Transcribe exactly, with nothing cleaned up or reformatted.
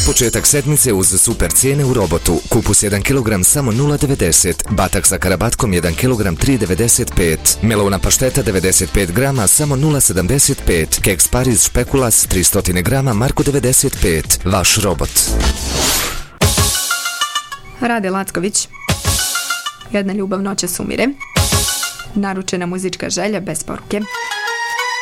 početak sedmice uz super cijene u Robotu. Kupus jedan kilogram samo nula devedeset, batak sa karabatkom jedan kilogram tri devedeset pet, melona pašteta devedeset pet grama samo nula sedamdeset pet, keks Pariz špekulas tristo grama marko devedeset pet. Vaš Robot. Rade Lacković. Jedna ljubav noća sumire. Naručena muzička želja bez poruke.